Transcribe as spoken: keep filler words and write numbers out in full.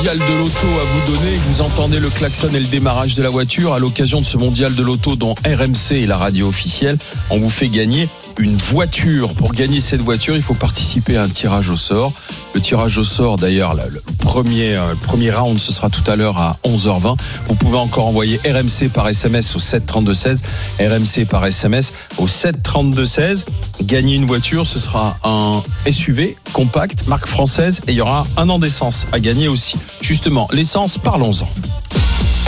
mondial de l'auto à vous donner. Vous entendez le klaxon et le démarrage de la voiture. À l'occasion de ce mondial de l'auto dont R M C est la radio officielle, on vous fait gagner une voiture. Pour gagner cette voiture, il faut participer à un tirage au sort. Le tirage au sort, d'ailleurs, le premier, le premier round, ce sera tout à l'heure à onze heures vingt. Vous pouvez encore envoyer R M C par S M S au sept trente-deux seize. R M C par S M S au sept trente-deux seize. Gagner une voiture, ce sera un S U V compact, marque française, et il y aura un an d'essence à gagner aussi. Justement, l'essence, parlons-en.